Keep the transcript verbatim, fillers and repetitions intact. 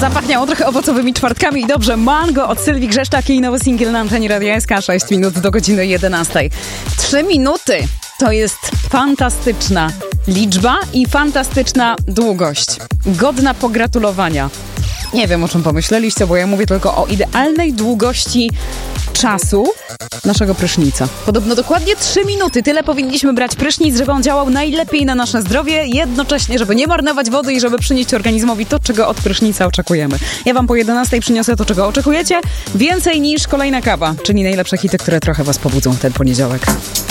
Zapachniało trochę owocowymi czwartkami i dobrze. Mango od Sylwii Grzeszczak i nowy singiel na antenie Radia S K. sześć minut do godziny jedenastej. Trzy minuty to jest fantastyczna liczba i fantastyczna długość. Godna pogratulowania. Nie wiem, o czym pomyśleliście, bo ja mówię tylko o idealnej długości czasu naszego prysznica. Podobno dokładnie trzy minuty. Tyle powinniśmy brać prysznic, żeby on działał najlepiej na nasze zdrowie, jednocześnie, żeby nie marnować wody i żeby przynieść organizmowi to, czego od prysznica oczekujemy. Ja wam po jedenastej przyniosę to, czego oczekujecie. Więcej niż kolejna kawa, czyli najlepsze hity, które trochę was pobudzą w ten poniedziałek.